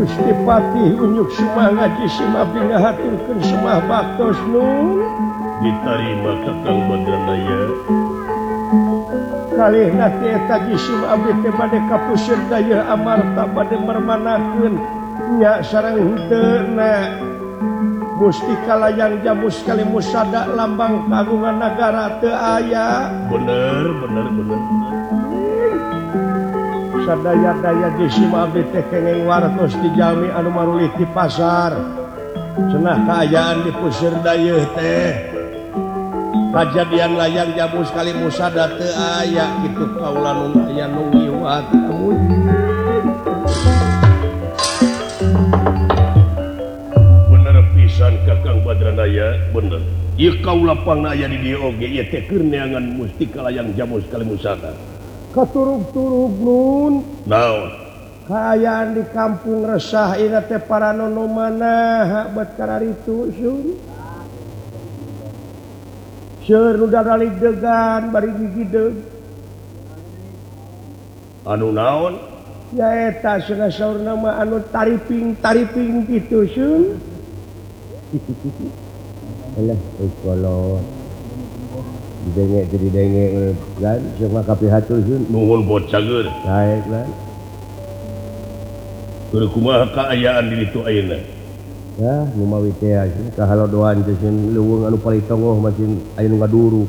Gustipati unyuk semua ngaji Simabi ngahaturkeun semua baktos nun diterima Kakang Badranaya. kalihna ti eta jisim abdi teh bade kapuseur daya amarta bade mermanakeun nya sareng henteu mustika layang jamu sekali musada lambang kagungan negara teu aya. Bener. Sadaya-daya jisim abdi teh kenging wartos di jalmi anu marulih di pasar. Cenah kaayaan di puseur dayeuh teh. Kajadian layang jamu sekali musada teu aya kitu kaula nu aya nu ngiwat amun. Bener pisan Kakang Badranaya, bener. Ieu kaula pangna aya di dieu oge ieu teh keur neangan mustika layang jamu sekali musada. Katurug-turug nun Naon? kaayaan di kampung resah ieu teh para nono manaha bet kararitu sun. Seur nu daralig degan bari gigideug. Anu naon? Ya eta cenah saurna mah anu tariping kitu sun. Alah kolot. Didenge jadi denge kan cuma kapihatul sun. Nuhun bocah geur. Baik lan. Keur kumaha kaayaan di ditu ayeuna? Ya, nu mawi teh kahalodoan teh sieun leuweung anu paling tongoh masih aya nu ngaduruk.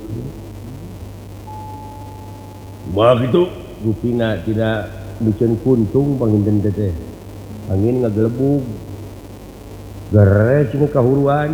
Kumaha kitu? Rupina tidak biceun kuntung panginten teh. Angin ngagelebug. Gere cenah kahuruan.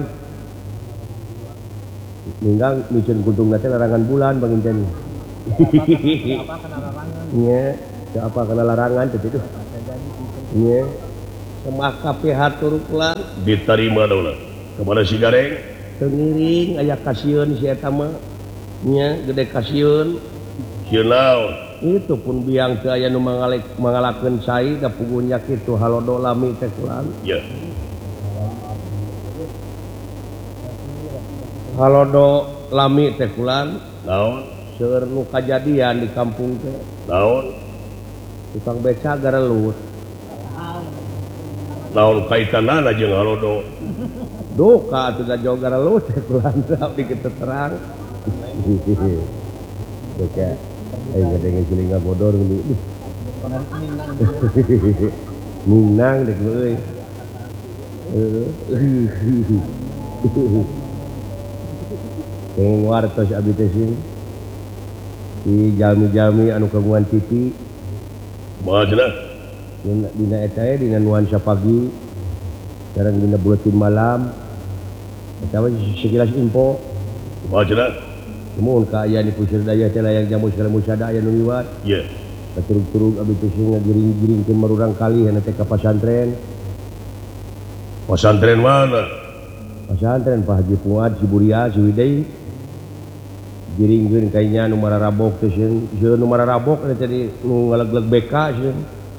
Ninggang biceun kuntung teh larangan bulan panginten. Apa kena larangan? Nya, apa kena larangan teh itu. Nya. Semaka pihatur pulang Diterima daula. Kemana si Gareng? tengiring aya kasieun si eta mah nya gede kasieun Sieun naon? itu pun biang teu aya nu mangalakeun cai da pugunya kitu halodo lami teh kulan Ya. halodo lami teh kulan Naon? seueur nu kajadian di kampung teh Naon? tukang beca garelut Naon kaitanana jeung halodo? duka atuh da jauh garelut teh kulan abdi kitu terang beca aing gede ngiling bodor geuning minang dek euy Keng wartos abdi teh sing di jalmi-jalmi anu kagungan TV Kumaha cenah? dina eta dina nuansa pagi sekarang dina buletin malam eta sekilas info Kumaha cenah? mun kaayaan di puseur daya teh layang jamu segala musada aya nu liwat Ya. katurug-turug abdi teh sing ngagiring-giringkeun marurang kali hana teh ka pasantren Pesantren mana? Pak Haji Fuad Ciburia Ciwidey giringkeun kaynya nu mararabok teh sieun nu mararabok teh nu ngaleg-leg BK sieun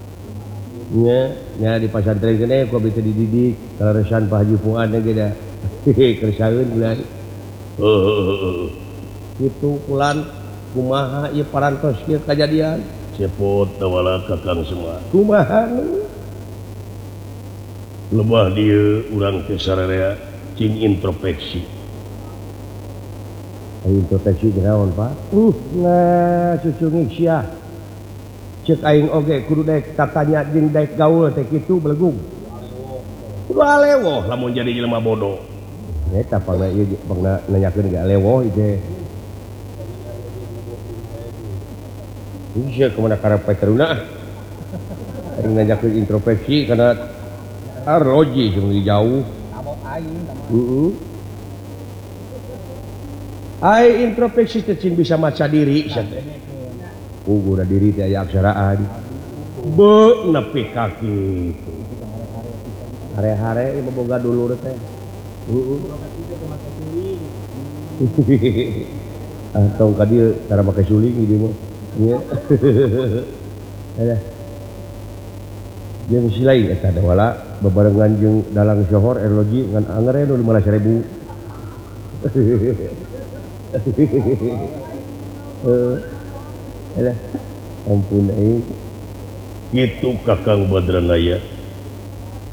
nya di pasantren kene ku abdi teh dididik kalaresan Pak Haji Fuad ge da kersaeun bulan kitu kulan kumaha ieu parantos ieu kajadian Cepot tawala Kakang semua. kumaha Lemah dieu urang teh sararea cing introspeksi. introspeksi naon Pak nah cucu ngisiah cek aing oge kudu daek tatanya jeung daek gaul teh kitu belegung kudu alewoh Lamun jadi jelema bodoh. eta pangna ieu pangna nanyakeun ge alewoh ieu teh Iya kemana karena peteruna aing nanyakeun introspeksi karena roji jeung jauh Tabok aing, ai introspeksi teh cing bisa maca diri sia teh udah diri teh aya aksaraan be nepi ka kitu hare-hare boga dulur teh atau ka dieu cara make suling ieu mah nya jeung silai eta da wala bebarengan jeung dalang Johor erloji ngan anger nu 15.000 ampun Gitu Kakang Badranaya.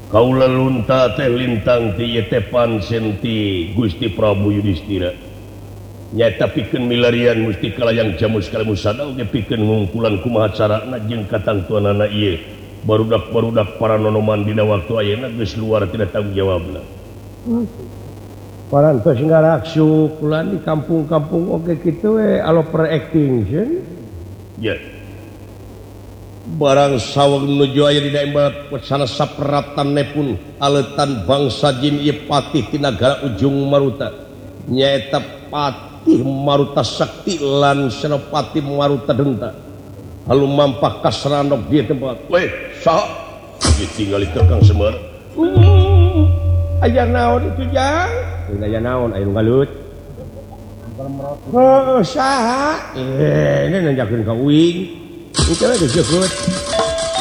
Kaula lunta teh lintang ti tepan senti Gusti Prabu Yudhistira nyata pikeun milarian mustika layang jamus kalemu sada oge pikeun ngungkulan kumaha carana jeung katangtuanana ieu barudak-barudak para nonoman dina waktu ayeuna geus luar tina tanggung jawabna. Parantos ngaraksu kulan di kampung-kampung oge kitu we aloper extinction. Ya. Barang saweg nuju aya dina imbat sana saperatanne pun aletan bangsa jin ieu patih ti nagara Ujung Maruta nyaeta Patih Maruta Sakti lan Senopati Maruta Denta halu mampah kasranok di tempat. Weh, saha? Ditinggali Kakang Semar. Aya naon itu jang? Aya naon aya nu galut. Oh, saha? Ini nanjakeun ka uing. Itu geus geus.